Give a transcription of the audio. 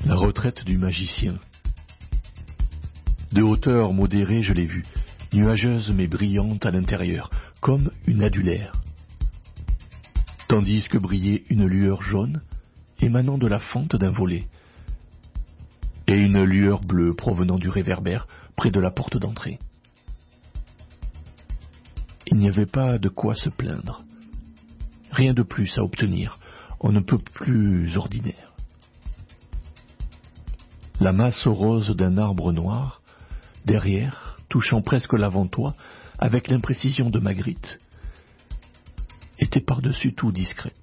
La retraite du magicien. De hauteur modérée, je l'ai vue, nuageuse mais brillante à l'intérieur, comme une adulaire. Tandis que brillait une lueur jaune, émanant de la fente d'un volet, et une lueur bleue provenant du réverbère près de la porte d'entrée. Il n'y avait pas de quoi se plaindre. Rien de plus à obtenir, on ne peut plus ordinaire. La masse rose d'un arbre noir, derrière, touchant presque l'avant-toit, avec l'imprécision de Magritte, était par-dessus tout discrète.